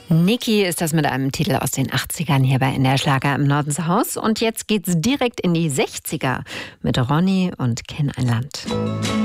Niki ist das mit einem Titel aus den 80ern hier bei NDR Schlager im Nordenshaus. Und jetzt geht's direkt in die 60er mit Ronny und Kenn ein Land.